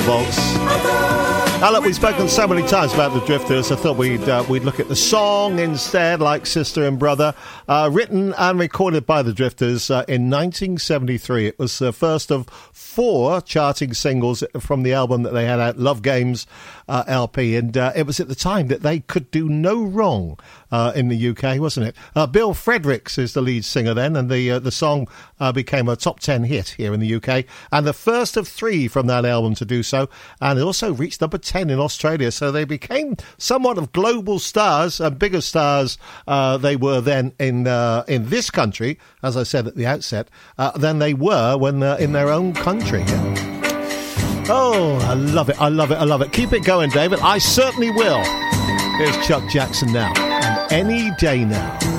Volts. Now look, we've spoken so many times about the Drifters. I thought we'd look at the song instead, like Sister and Brother, written and recorded by the Drifters in 1973. It was the first of 4 charting singles from the album that they had out, Love Games LP, and it was at the time that they could do no wrong in the UK, wasn't it? Bill Fredericks is the lead singer then, and the song became a top 10 hit here in the UK, and the first of 3 from that album to do so, and it also reached number 10 in Australia, so they became somewhat of global stars, and bigger stars they were then in this country, as I said at the outset, than they were when in their own country. Oh, I love it, I love it, I love it. Keep it going, David. I certainly will. Here's Chuck Jackson now, and Any Day Now.